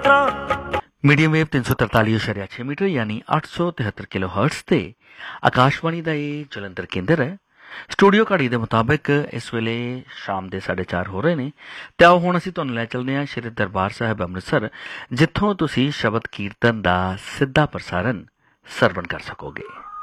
Medium wave 343.6 metre यानी 873 kilo hertz ते आकाशवाणी का ये जलंधर केंद्र है। स्टूडियो घड़ी के मुताबिक इस वेले शाम के 4:30 हो रहे ने ते आओ हुण असीं तुहानूं लै चलदे हां श्री दरबार साहिब अमृतसर, जित्थों तुसीं शबद कीर्तन का सीधा प्रसारण सरवण कर सकोगे।